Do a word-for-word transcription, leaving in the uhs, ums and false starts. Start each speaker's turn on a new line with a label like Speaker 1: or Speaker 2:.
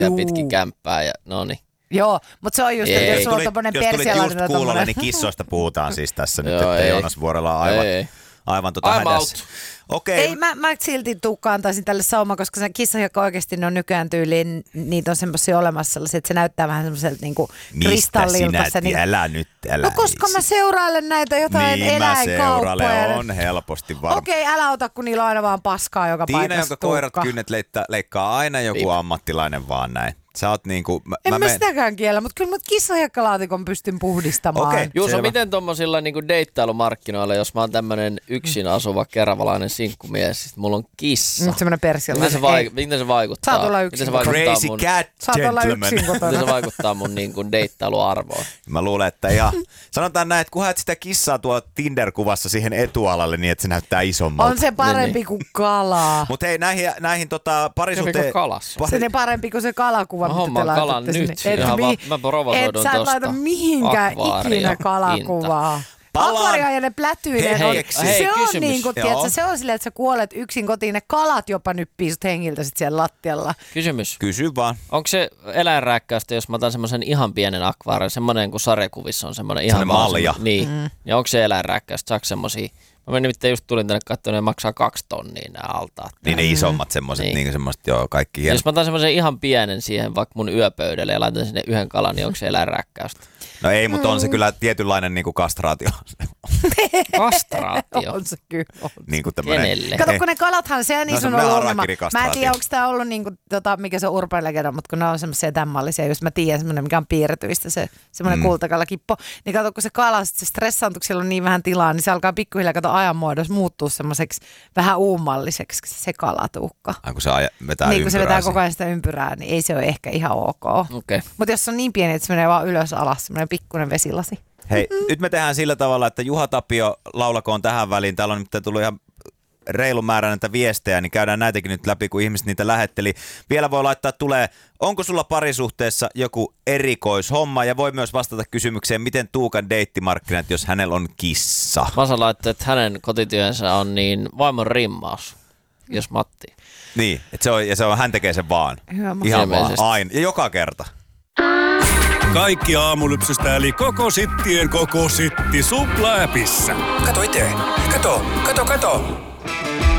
Speaker 1: ja pitkin kämppää ja no niin.
Speaker 2: Joo, mutta se on just, että jos sulla on tommonen persialainen.
Speaker 3: Jos tulit just kuulolle, niin kissoista puhutaan siis tässä nyt,
Speaker 1: Joo,
Speaker 3: että
Speaker 1: ei.
Speaker 3: Joonas Vuorella on aivan,
Speaker 1: ei.
Speaker 3: aivan tota hädässä. Okei.
Speaker 2: Ei, mä, mä silti tuukkaantaisin tälle saumaan, koska se kissahiekka oikeasti ne on nykyään tyyliin, niitä on semmoisia olemassa sellaisia, että se näyttää vähän semmoiselta niinku kristallilta.
Speaker 3: Mistä sinä,
Speaker 2: niin...
Speaker 3: älä nyt, älä.
Speaker 2: No koska mä seurailen näitä jotain
Speaker 3: niin,
Speaker 2: eläinkauppoja.
Speaker 3: Niin on helposti varmaan.
Speaker 2: Okei, älä ota, kun niillä on aina vaan paskaa joka
Speaker 3: Tiina,
Speaker 2: paikassa.
Speaker 3: jonka koirat kynnet leikkaa, leikkaa aina joku
Speaker 1: Niin.
Speaker 3: ammattilainen vaan näin. Sä oot niinku... Mä,
Speaker 2: en mä,
Speaker 3: mä
Speaker 2: men... sitäkään kiellä, mutta kyllä mut kissahiekkkalaatikon pystyn puhdistamaan.
Speaker 3: Okei.
Speaker 1: Juuso,
Speaker 3: Selvä.
Speaker 1: miten tuommoisilla niinku deittailumarkkinoilla, jos mä oon tämmönen yksin asuva keravalainen sinkkumies, sit mulla on kissa.
Speaker 2: Nyt semmonen persialainen.
Speaker 1: Miten se, vaik- miten se vaikuttaa?
Speaker 2: Saat olla yksin.
Speaker 1: Miten se vaikuttaa
Speaker 3: Crazy
Speaker 1: mun,
Speaker 3: cat
Speaker 2: Saat olla
Speaker 3: gentleman.
Speaker 2: yksin kotona.
Speaker 1: miten se vaikuttaa mun niinku deittailuarvoon?
Speaker 3: Mä luulen, että ihan... Sanotaan näin, että kun haet sitä kissaa tuolla Tinder-kuvassa siihen etualalle niin, että se näyttää isommalta.
Speaker 2: On se parempi
Speaker 1: Niin,
Speaker 2: kuin kalaa.
Speaker 3: Mutta hei, näihin, näihin tota, parisuhteen...
Speaker 1: Kävikö kalassa?
Speaker 3: Pari-
Speaker 2: Se on parempi kuin se kalakuva,
Speaker 1: Mä
Speaker 2: mitä te
Speaker 1: hommaan kalan
Speaker 2: laitatte
Speaker 1: nyt.
Speaker 2: sinne. Et
Speaker 1: Ihan
Speaker 2: mi-
Speaker 1: vaan- mä provosoidun
Speaker 2: Et sä et
Speaker 1: tosta.
Speaker 2: laita mihinkään
Speaker 1: Akvaario,
Speaker 2: ikinä
Speaker 1: Inta.
Speaker 2: kalakuvaa.
Speaker 3: Palaan
Speaker 2: Akvaariajainen plätyinen
Speaker 3: Hei,
Speaker 2: on,
Speaker 3: hei,
Speaker 2: se
Speaker 1: hei,
Speaker 2: on
Speaker 1: kysymys.
Speaker 2: niin kuin,
Speaker 3: Joo.
Speaker 2: tiedätkö, se on silleen, että sä kuolet yksin kotiin, ne kalat jopa nyppii sut hengiltä sit siellä lattialla.
Speaker 1: Kysymys.
Speaker 3: Kysy vaan.
Speaker 1: Onko se eläinrääkkäystä, jos mä otan semmoisen ihan pienen akvaarin, semmoinen kuin sarjakuvissa on semmoinen ihan
Speaker 3: Semmoinen
Speaker 1: vaan
Speaker 3: malja.
Speaker 1: semmo- Niin. Mm. Ja onko se eläinrääkkäystä? Saako semmosia? Mä menin nimittäin just tulin tänne katsomaan, ne maksaa kaksi tonnia nämä altaat.
Speaker 3: Niin ne isommat semmoiset,
Speaker 1: Niin.
Speaker 3: niin. niin semmoiset, joo, kaikki hienot.
Speaker 1: Jos mä otan semmoisen ihan pienen siihen vaikka mun yöpöydälle ja laitan sinne yhden kalan, niin onko se eläinrääkkäystä?
Speaker 3: No ei, mutta on se kyllä tietynlainen niinku kastraatio.
Speaker 1: Kastraatio.
Speaker 2: On se kyllä. On.
Speaker 3: niinku tämmönen...
Speaker 1: Kenelle?
Speaker 2: Kato, kun ne kalathan, se on niin
Speaker 3: No,
Speaker 2: sun
Speaker 3: semmoinen
Speaker 2: ollut ongelma. Mä en
Speaker 3: harakiri-kastraatio.
Speaker 2: tiedä, onko tämä ollut niinku, tota, mikä se on urban legenda, mutta kun ne on semmoisia tämmallisia, jos mä tiedän semmoinen, mikä on piirretyistä, se semmoinen mm. kultakalakippo, niin kato, kun se kala, sit se stressaantuu, kun siellä on niin vähän tilaa, niin se alkaa pikkuhiljaa kato ajan muodossa muuttua semmoiseksi vähän uummalliseksi se kalatuukka.
Speaker 3: Ai, kun se aja, vetää
Speaker 2: Niin kun se vetää
Speaker 3: ympyrää
Speaker 2: koko ajan sitä ympyrää, niin ei se ole ehkä ihan ok.
Speaker 1: Okei. Okay.
Speaker 2: Mutta jos se on niin pieni, että se menee vaan ylös alas, semmoinen pikkuinen vesilasi.
Speaker 3: Hei, nyt me tehdään sillä tavalla, että Juha Tapio laulakoon tähän väliin. Täällä on nyt tullut ihan reilu määrä näitä viestejä, niin käydään näitäkin nyt läpi, kun ihmiset niitä lähetteli. Vielä voi laittaa tulee, onko sulla parisuhteessa joku erikoishomma, ja voi myös vastata kysymykseen, miten Tuukan deittimarkkinat, jos hänellä on kissa.
Speaker 1: Masa laittoi, että hänen kotityönsä on niin vaimon rimmaus, jos Matti.
Speaker 3: Niin, että se on, ja se on, hän tekee sen vaan.
Speaker 2: Hyvä,
Speaker 3: Ihan vaan,
Speaker 1: ilmeisesti.
Speaker 3: aina, ja joka kerta.
Speaker 4: Kaikki aamulypsystä eli koko sittien koko sitti Supla-äpissä.
Speaker 5: Kato itse. Kato, kato, kato.